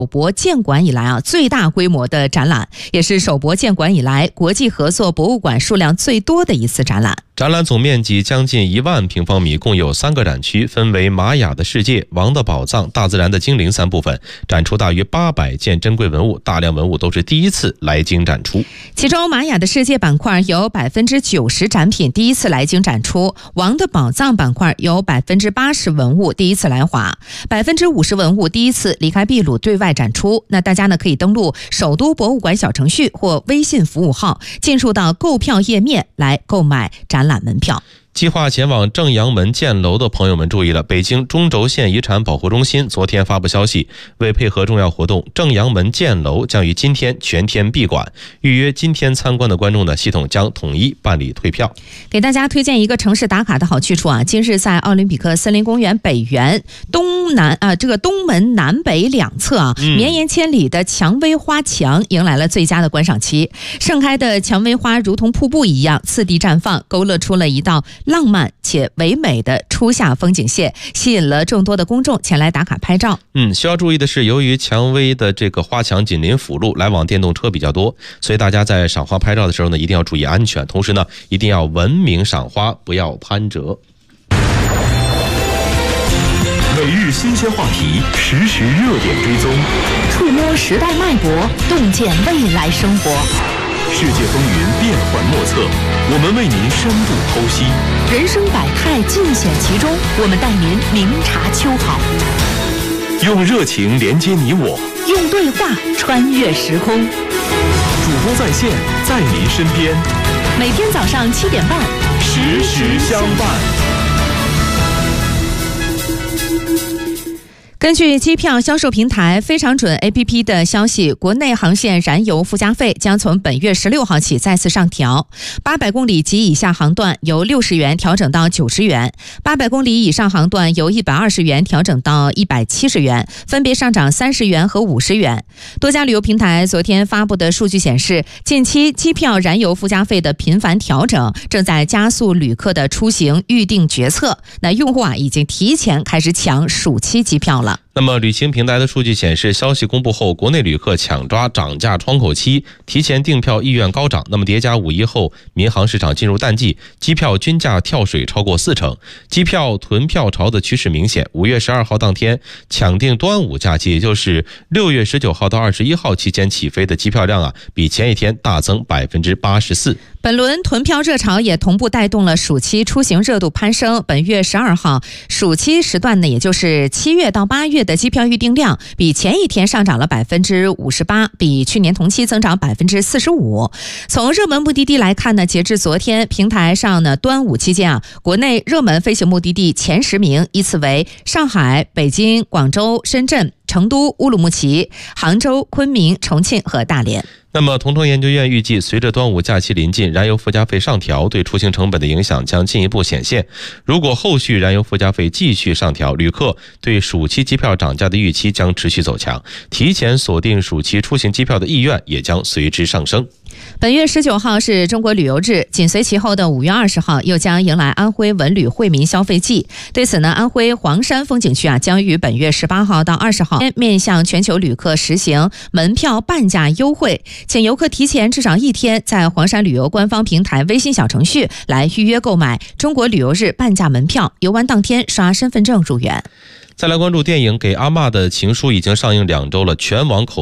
博建馆以来最大规模的展览，也是首博建馆以来国际合作博物馆数量最多的一次展览。 展览总面积将近1万平方米，共有3个展区，分为玛雅的世界、王的宝藏、大自然的精灵3部分，展出大约800件珍贵文物，大量文物都是第一次来京展出。 其中玛雅的世界板块有 90% 展品第一次来京展出，王的宝藏板块有 80% 文物第一次来华， 50% 文物第一次离开秘鲁对外展出。那大家呢可以登录首都博物馆小程序或微信服务号，进入到购票页面来购买展览门票。 计划前往正阳门建楼的朋友们注意了，北京中轴线遗产保护中心昨天发布消息，为配合重要活动，正阳门建楼将于今天全天闭馆，预约今天参观的观众呢，系统将统一办理退票。 给大家推荐一个城市打卡的好去处今日在奥林匹克森林公园北园东门南北两侧绵延千里的蔷薇花墙迎来了最佳的观赏期，盛开的蔷薇花如同瀑布一样次第绽放，勾勒出了一道浪漫且唯美的初夏风景线，吸引了众多的公众前来打卡拍照。 需要注意的是，由于蔷薇的这个花墙紧邻辅路，来往电动车比较多，所以大家在赏花拍照的时候呢，一定要注意安全，同时呢，一定要文明赏花，不要攀折。 每日新鲜话题，实时热点追踪， 触摸时代脉搏，洞见未来生活。 世界风云变幻莫测，我们为您深度剖析。 人生百态尽显其中，我们带您明察秋毫。 用热情连接你我， 用对话穿越时空。 主播在线，在您身边。 每天早上7点半， 实时相伴。 根据机票销售平台非常准 APP 的消息，国内航线燃油附加费将从本月16号起再次上调，800公里及以下航段由60元调整到90元，800公里以上航段由120元调整到170元，分别上涨30元和50元。多家旅游平台昨天发布的数据显示，近期机票燃油附加费的频繁调整正在加速旅客的出行预订决策，那用户已经提前开始抢暑期机票了。 那么旅行平台的数据显示，消息公布后，国内旅客抢抓涨价窗口期，提前订票意愿高涨。那么叠加5一后民航市场进入淡季，机票均价跳水超过40%，机票囤票潮的趋势明显。5月12号当天抢订端午假期，也就是6月19号到21号期间起飞的机票量比前一天大增84%。 本轮囤票热潮也同步带动了暑期出行热度攀升。本月12号暑期时段呢，也就是7月到8月的机票预订量比前一天上涨了58%，比去年同期增长45%。从热门目的地来看呢，截至昨天，平台上呢端午期间国内热门飞行目的地前10名依次为上海、北京、广州、深圳、成都、乌鲁木齐、杭州、昆明、重庆和大连。 那么同程研究院预计，随着端午假期临近，燃油附加费上调对出行成本的影响将进一步显现。如果后续燃油附加费继续上调，旅客对暑期机票涨价的预期将持续走强，提前锁定暑期出行机票的意愿也将随之上升。 本月19号是中国旅游日，紧随其后的5月20号又将迎来安徽文旅惠民消费季。对此呢，安徽黄山风景区将于本月18号到20号面向全球旅客实行门票半价优惠，请游客提前至少1天在黄山旅游官方平台微信小程序来预约购买中国旅游日半价门票，游玩当天刷身份证入园。 再来关注电影《给阿嬷的情书》已经上映2周了，全网口